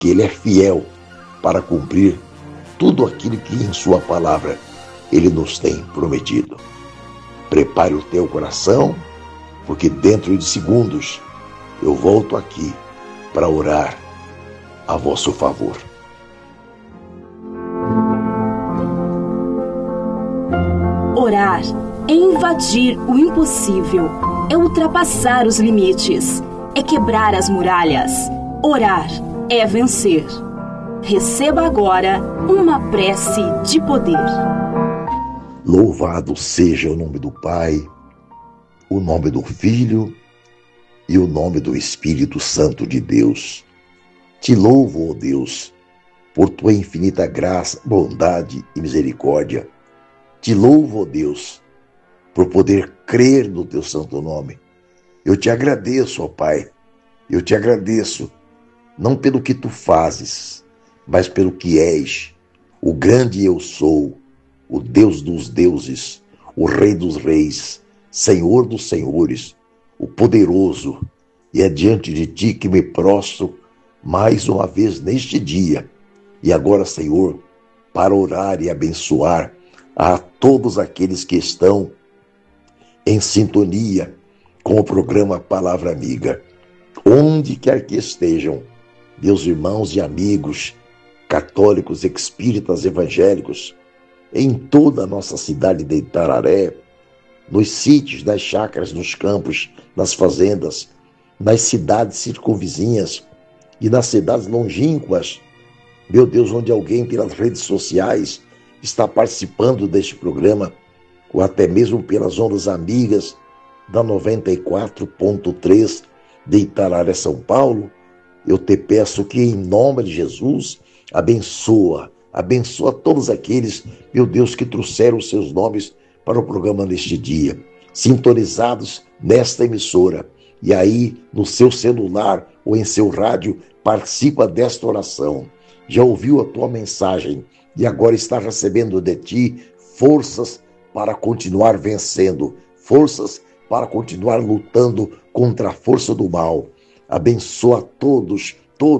que Ele é fiel para cumprir tudo aquilo que em Sua palavra Ele nos tem prometido. Prepare o teu coração, porque dentro de segundos eu volto aqui para orar a vosso favor. Orar é invadir o impossível, é ultrapassar os limites, é quebrar as muralhas. Orar é vencer. Receba agora uma prece de poder. Louvado seja o nome do Pai, o nome do Filho e o nome do Espírito Santo de Deus. Te louvo, ó Deus, por tua infinita graça, bondade e misericórdia. Te louvo, ó Deus, por poder crer no teu santo nome. Eu te agradeço, ó Pai, eu te agradeço, não pelo que tu fazes, mas pelo que és, o grande eu sou, o Deus dos deuses, o Rei dos reis, Senhor dos senhores, o poderoso, e é diante de ti que me prostro mais uma vez neste dia. E agora, Senhor, para orar e abençoar a todos aqueles que estão em sintonia com o programa Palavra Amiga, onde quer que estejam, meus irmãos e amigos, católicos, espíritas, evangélicos, em toda a nossa cidade de Itararé, nos sítios, nas chácaras, nos campos, nas fazendas, nas cidades circunvizinhas e nas cidades longínquas, meu Deus, onde alguém pelas redes sociais está participando deste programa, ou até mesmo pelas ondas amigas da 94.3 de Itararé, São Paulo, eu te peço que, em nome de Jesus, abençoa todos aqueles, meu Deus, que trouxeram os seus nomes para o programa neste dia, sintonizados nesta emissora, e aí no seu celular ou em seu rádio participa desta oração. Já ouviu a tua mensagem e agora está recebendo de ti forças para continuar vencendo, forças para continuar lutando contra a força do mal. Abençoa todos,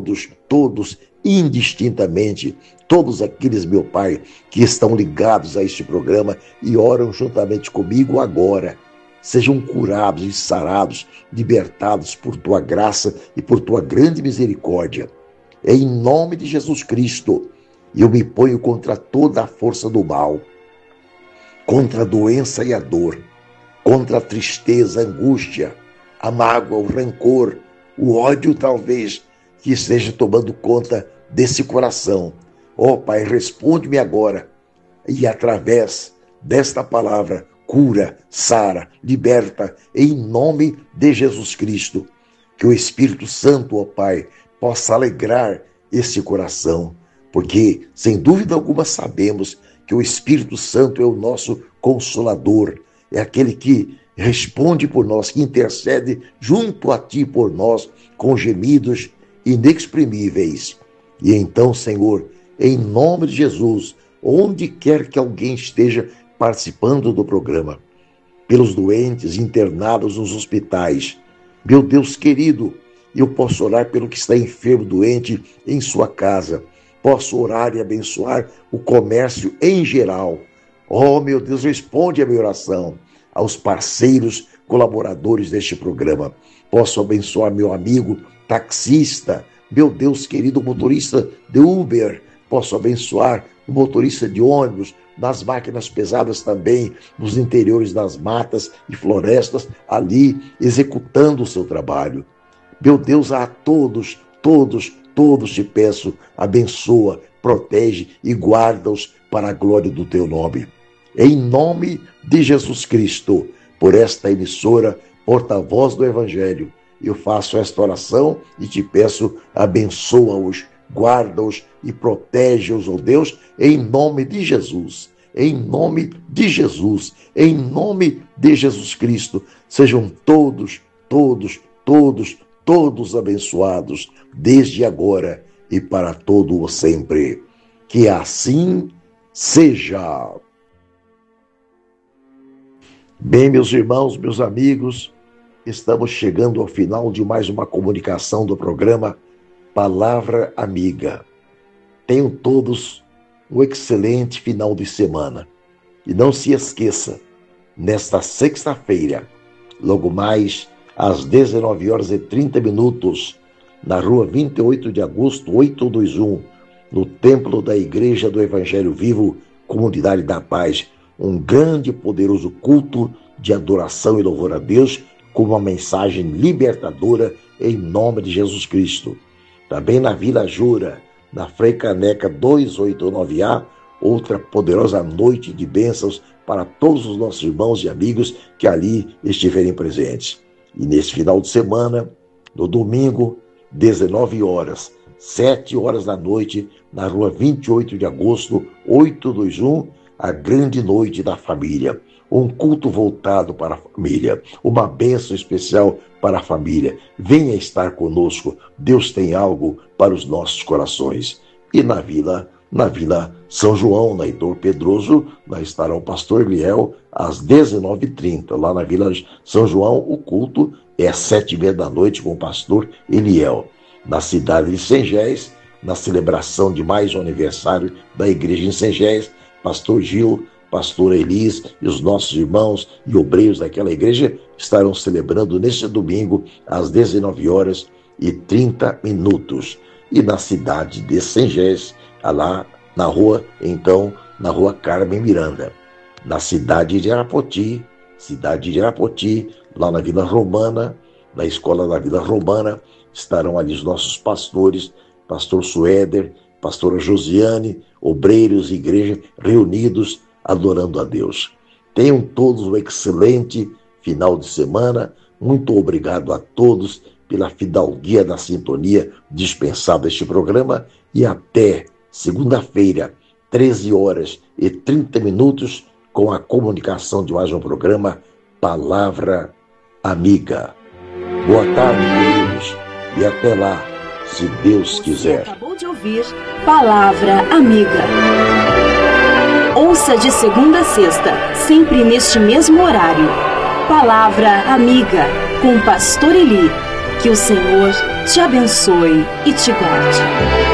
indistintamente, todos aqueles, meu Pai, que estão ligados a este programa e oram juntamente comigo agora. Sejam curados e sarados, libertados por tua graça e por tua grande misericórdia. Em nome de Jesus Cristo, eu me ponho contra toda a força do mal, contra a doença e a dor, contra a tristeza, a angústia, a mágoa, o rancor, o ódio talvez que esteja tomando conta desse coração. Ó Pai, responde-me agora e através desta palavra, cura, sara, liberta, em nome de Jesus Cristo. Que o Espírito Santo, ó Pai, possa alegrar esse coração, porque, sem dúvida alguma, sabemos que o Espírito Santo é o nosso Consolador, é aquele que responde por nós, que intercede junto a Ti por nós, com gemidos inexprimíveis. E então, Senhor, em nome de Jesus, onde quer que alguém esteja participando do programa, pelos doentes internados nos hospitais, meu Deus querido, eu posso orar pelo que está enfermo, doente em sua casa, posso orar e abençoar o comércio em geral. Oh, meu Deus, responde a minha oração aos parceiros, colaboradores deste programa. Posso abençoar meu amigo taxista, meu Deus querido, motorista de Uber. Posso abençoar o motorista de ônibus, nas máquinas pesadas também, nos interiores das matas e florestas, ali executando o seu trabalho. Meu Deus, a todos te peço, abençoa, protege e guarda-os para a glória do teu nome. Em nome de Jesus Cristo, por esta emissora, porta-voz do Evangelho, eu faço esta oração e te peço, abençoa-os, guarda-os e protege-os, ó Deus, em nome de Jesus. Em nome de Jesus, em nome de Jesus Cristo, sejam todos abençoados, desde agora e para todo o sempre. Que assim seja. Bem, meus irmãos, meus amigos, estamos chegando ao final de mais uma comunicação do programa Palavra Amiga. Tenham todos um excelente final de semana. E não se esqueça, nesta sexta-feira, logo mais às 19h30, na rua 28 de agosto, 821, no Templo da Igreja do Evangelho Vivo, Comunidade da Paz, um grande e poderoso culto de adoração e louvor a Deus, com uma mensagem libertadora em nome de Jesus Cristo. Também na Vila Jura, na Frei Caneca 289A, outra poderosa noite de bênçãos para todos os nossos irmãos e amigos que ali estiverem presentes. E nesse final de semana, no domingo, 19h, 7h da noite, na rua 28 de agosto, 821, a grande noite da família. Um culto voltado para a família, uma bênção especial para a família. Venha estar conosco, Deus tem algo para os nossos corações. E na Vila São João, na Heitor Pedroso, lá estará o pastor Eliel às 19h30. Lá na Vila São João, o culto é às 7h30 da noite com o pastor Eliel. Na cidade de Sengés, na celebração de mais um aniversário da igreja em Sengés, pastor Gil, pastor Elis e os nossos irmãos e obreiros daquela igreja estarão celebrando neste domingo às 19h30. E na cidade de Sengés, lá na rua Carmen Miranda. Na cidade de Arapoti, lá na Vila Romana, na escola da Vila Romana, estarão ali os nossos pastores, pastor Suéder, pastora Josiane, obreiros e igreja reunidos, adorando a Deus. Tenham todos um excelente final de semana. Muito obrigado a todos pela fidalguia da sintonia dispensada a este programa e até segunda-feira, 13h30, com a comunicação de mais um programa Palavra Amiga. Boa tarde, queridos, e até lá, se Deus quiser. Você acabou de ouvir Palavra Amiga. Ouça de segunda a sexta, sempre neste mesmo horário. Palavra Amiga, com o pastor Eli. Que o Senhor te abençoe e te guarde.